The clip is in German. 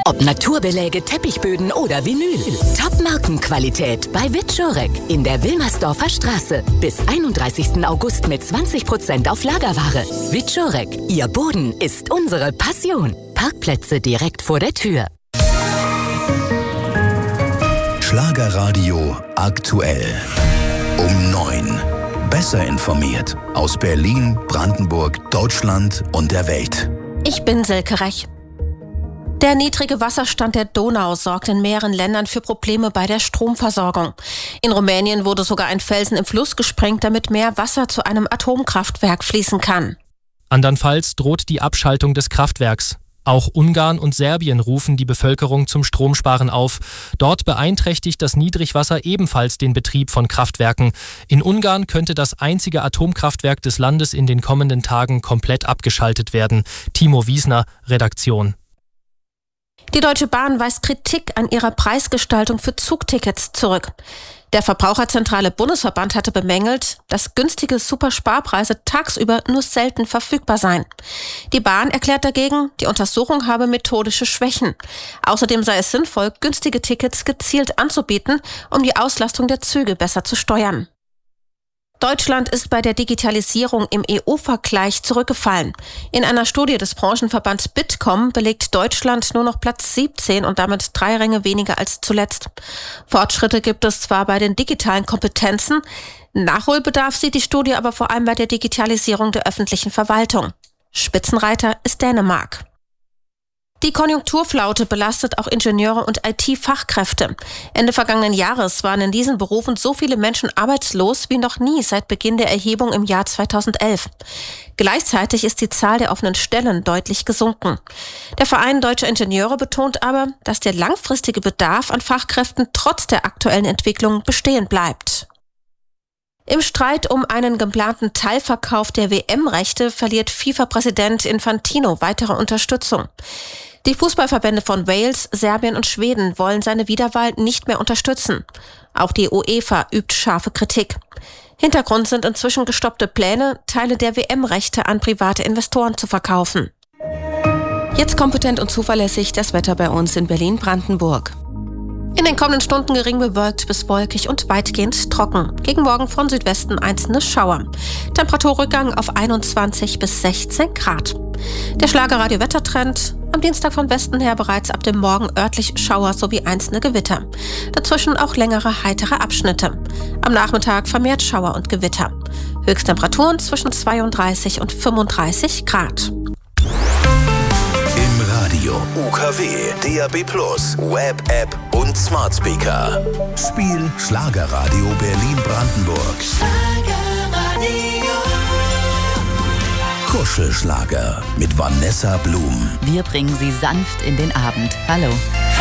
Ob Naturbeläge, Teppichböden oder Vinyl. Top-Markenqualität bei Wiczorek in der Wilmersdorfer Straße. Bis 31. August mit 20% auf Lagerware. Wiczorek, Ihr Boden ist unsere Passion. Parkplätze direkt vor der Tür. Schlagerradio aktuell. Um 9. Besser informiert aus Berlin, Brandenburg, Deutschland und der Welt. Ich bin Silke Rech. Der niedrige Wasserstand der Donau sorgt in mehreren Ländern für Probleme bei der Stromversorgung. In Rumänien wurde sogar ein Felsen im Fluss gesprengt, damit mehr Wasser zu einem Atomkraftwerk fließen kann. Andernfalls droht die Abschaltung des Kraftwerks. Auch Ungarn und Serbien rufen die Bevölkerung zum Stromsparen auf. Dort beeinträchtigt das Niedrigwasser ebenfalls den Betrieb von Kraftwerken. In Ungarn könnte das einzige Atomkraftwerk des Landes in den kommenden Tagen komplett abgeschaltet werden. Timo Wiesner, Redaktion. Die Deutsche Bahn weist Kritik an ihrer Preisgestaltung für Zugtickets zurück. Der Verbraucherzentrale Bundesverband hatte bemängelt, dass günstige Supersparpreise tagsüber nur selten verfügbar seien. Die Bahn erklärt dagegen, die Untersuchung habe methodische Schwächen. Außerdem sei es sinnvoll, günstige Tickets gezielt anzubieten, um die Auslastung der Züge besser zu steuern. Deutschland ist bei der Digitalisierung im EU-Vergleich zurückgefallen. In einer Studie des Branchenverbands Bitkom belegt Deutschland nur noch Platz 17 und damit 3 Ränge weniger als zuletzt. Fortschritte gibt es zwar bei den digitalen Kompetenzen, Nachholbedarf sieht die Studie aber vor allem bei der Digitalisierung der öffentlichen Verwaltung. Spitzenreiter ist Dänemark. Die Konjunkturflaute belastet auch Ingenieure und IT-Fachkräfte. Ende vergangenen Jahres waren in diesen Berufen so viele Menschen arbeitslos wie noch nie seit Beginn der Erhebung im Jahr 2011. Gleichzeitig ist die Zahl der offenen Stellen deutlich gesunken. Der Verein Deutscher Ingenieure betont aber, dass der langfristige Bedarf an Fachkräften trotz der aktuellen Entwicklung bestehen bleibt. Im Streit um einen geplanten Teilverkauf der WM-Rechte verliert FIFA-Präsident Infantino weitere Unterstützung. Die Fußballverbände von Wales, Serbien und Schweden wollen seine Wiederwahl nicht mehr unterstützen. Auch die UEFA übt scharfe Kritik. Hintergrund sind inzwischen gestoppte Pläne, Teile der WM-Rechte an private Investoren zu verkaufen. Jetzt kompetent und zuverlässig das Wetter bei uns in Berlin-Brandenburg. In den kommenden Stunden gering bewölkt bis wolkig und weitgehend trocken. Gegen Morgen von Südwesten einzelne Schauer. Temperaturrückgang auf 21 bis 16 Grad. Der Schlagerradio-Wettertrend: am Dienstag von Westen her bereits ab dem Morgen örtlich Schauer sowie einzelne Gewitter. Dazwischen auch längere heitere Abschnitte. Am Nachmittag vermehrt Schauer und Gewitter. Höchsttemperaturen zwischen 32 und 35 Grad. Im Radio, UKW, DAB+, Web-App und Smart Speaker. Spiel Schlagerradio Berlin-Brandenburg. Kuschelschlager mit Vanessa Blum. Wir bringen Sie sanft in den Abend. Hallo.